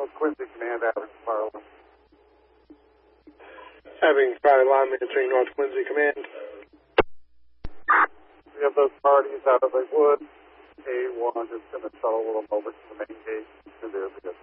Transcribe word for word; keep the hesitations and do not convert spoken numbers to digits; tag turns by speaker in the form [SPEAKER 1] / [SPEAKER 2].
[SPEAKER 1] North Quincy Command, average Farland.
[SPEAKER 2] Having Charlie Lime answering North Quincy Command.
[SPEAKER 1] We have those parties out of the woods. A one is going to shuttle them over to the main gate to their vehicle.